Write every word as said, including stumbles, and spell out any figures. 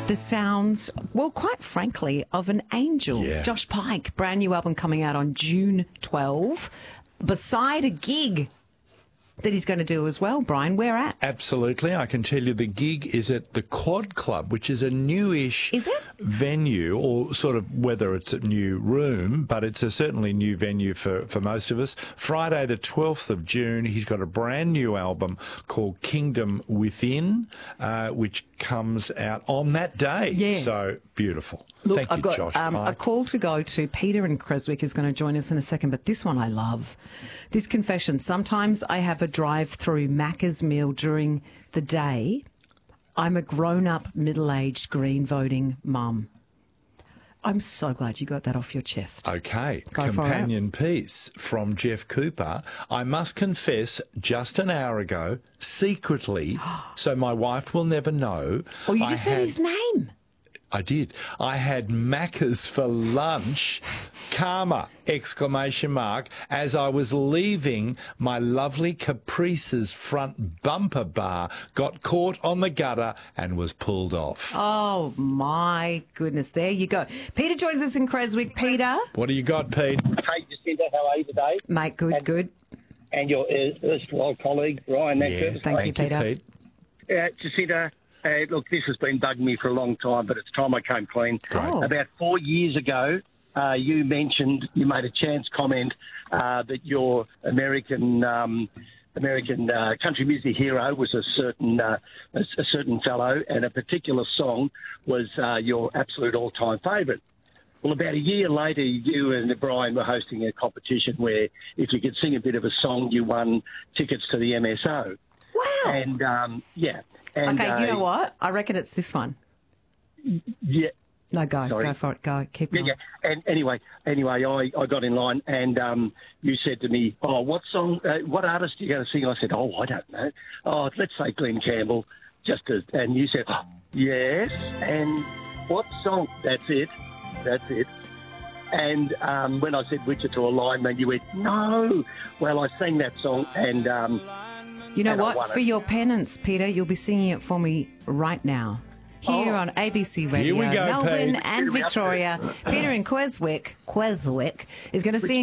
the sounds, well, quite frankly, of an angel. Yeah. Josh Pike, brand new album coming out on June twelfth, beside a gig that he's going to do as well. Brian, where at? Absolutely. I can tell you the gig is at the Quad Club, which is a newish Is it? venue, or sort of whether it's a new room, but it's a certainly new venue for, for most of us. Friday the twelfth of June, he's got a brand new album called Kingdom Within, uh, which comes out on that day. Yeah. So beautiful. Look, Thank I've you, got Josh um, a Pike. call to go to. Peter in Creswick is going to join us in a second, but this one I love. This confession. Sometimes I have a drive-through Macca's meal during the day. I'm a grown-up, middle-aged, green-voting mum. I'm so glad you got that off your chest. Okay, Go for it. companion piece from Jeff Cooper. I must confess, just an hour ago, secretly, so my wife will never know. Oh, you I just said had- his name. I did. I had Macca's for lunch, karma, exclamation mark, as I was leaving my lovely Caprice's front bumper bar, got caught on the gutter and was pulled off. Oh, my goodness. There you go. Peter joins us in Creswick. Peter. What do you got, Pete? Hey, Jacinta, how are you today? Mate, good, And- good. And your erstwhile colleague, Ryan Nackers. Thank you, Peter. Pete. Uh, Jacinta, uh, look, this has been bugging me for a long time, but it's time I came clean. Great. Oh. About four years ago, uh, you mentioned, you made a chance comment uh, that your American um, American uh, country music hero was a certain uh, a, a certain fellow, and a particular song was uh, your absolute all-time favourite. Well, about a year later, you and Brian were hosting a competition where if you could sing a bit of a song, you won tickets to the M S O. Wow. And, um, yeah. And, Okay, you know uh, what? I reckon it's this one. Yeah. No, go. Sorry. Go for it. Go. Keep Yeah, going. yeah. And anyway, anyway, I, I got in line, and um, you said to me, "Oh, what song? Uh, what artist are you going to sing?" I said, "Oh, I don't know. Oh, let's say Glenn Campbell." Just to, and you said, oh, "Yes." And what song? That's it. That's it. And um, when I said Wichita Lineman, you went, "No." Well, I sang that song, and um, You know and I what? won For it. your penance, Peter, you'll be singing it for me right now. Here Oh. on A B C Radio, we go, Melbourne Pete. and Here we are. Victoria. Peter in Creswick, Creswick is going to sing